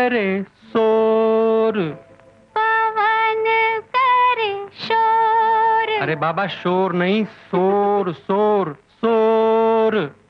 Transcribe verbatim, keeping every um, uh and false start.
करे शोर, पवन करे शोर। अरे बाबा शोर नहीं, शोर शोर शोर।